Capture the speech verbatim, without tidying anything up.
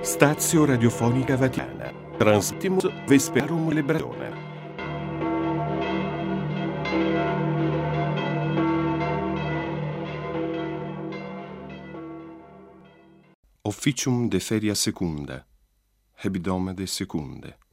Stazio Radiofonica Vaticana. Transitimus Vesperum Librationem. Officium de feria secunda, hebdome de secunde.